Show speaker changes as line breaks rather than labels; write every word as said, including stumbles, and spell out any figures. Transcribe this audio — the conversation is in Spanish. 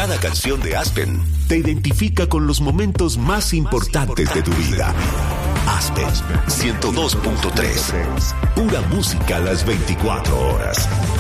Cada canción de Aspen te identifica con los momentos más importantes de tu vida. Aspen ciento dos punto tres. Pura música a las veinticuatro horas.